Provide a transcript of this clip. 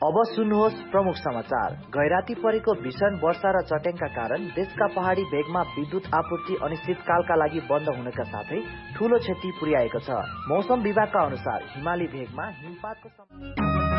अब सुन्नुहोस् प्रमुख समाचार। गैराती परेको भीषण वर्षा र चट्याङका कारण देशका पहाडी भेगमा विद्युत आपूर्ति अनिश्चितकालका लागि बन्द हुनका साथै ठूलो क्षति पुर्याएको छ। मौसम विभागका अनुसार हिमाली भेगमा हिमपातको